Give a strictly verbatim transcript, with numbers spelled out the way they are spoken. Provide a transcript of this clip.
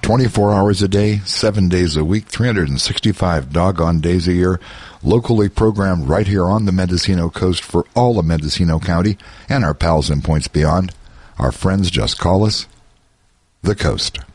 twenty-four hours a day, seven days a week, three hundred sixty-five doggone days a year, locally programmed right here on the Mendocino coast for all of Mendocino County and our pals in points beyond. Our friends just call us the Coast.